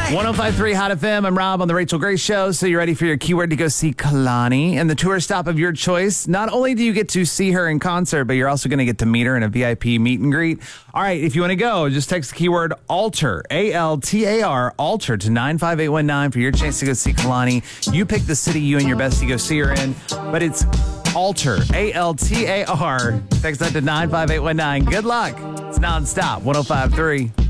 105.3 Hot FM. I'm Rob on the Rachel Grace Show. So you're ready for your keyword to go see Kalani and the tour stop of your choice. Not only do you get to see her in concert, but you're also going to get to meet her in a VIP meet and greet. All right, if you want to go, just text the keyword ALTAR, ALTAR, ALTAR to 95819 for your chance to go see Kalani. You pick the city you and your bestie go see her in, but it's ALTAR, ALTAR. Text that to 95819. Good luck. It's nonstop. 105.3.